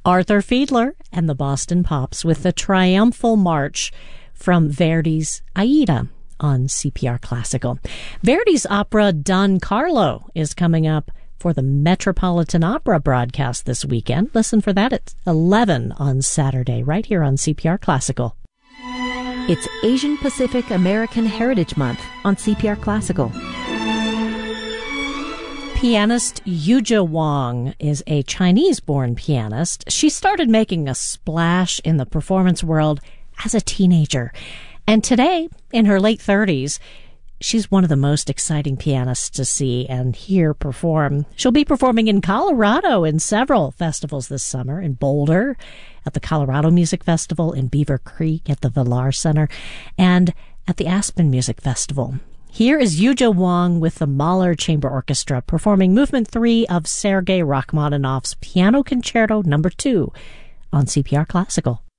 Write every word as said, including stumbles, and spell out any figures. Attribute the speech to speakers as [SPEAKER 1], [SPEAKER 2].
[SPEAKER 1] Arthur Fiedler and the Boston Pops with the triumphal march from Verdi's Aida on C P R Classical. Verdi's opera Don Carlo is coming up for the Metropolitan Opera broadcast this weekend. Listen for that at eleven on Saturday, right here on C P R Classical.
[SPEAKER 2] It's Asian Pacific American Heritage Month on C P R Classical.
[SPEAKER 1] Pianist Yuzha Wang is a Chinese-born pianist. She started making a splash in the performance world as a teenager. And today, in her late thirties, she's one of the most exciting pianists to see and hear perform. She'll be performing in Colorado in several festivals this summer, in Boulder, at the Colorado Music Festival, in Beaver Creek at the Villar Center, and at the Aspen Music Festival. Here is Yuzha Wang with the Mahler Chamber Orchestra performing Movement three of Sergei Rachmaninoff's Piano Concerto Number two on C P R Classical.